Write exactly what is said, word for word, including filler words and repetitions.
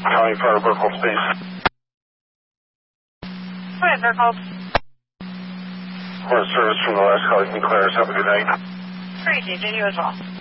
County Fire, Burkle Space. Go ahead, Burkle. More service from the last call. You can clear us. Have a good night. Great, J J. You as well.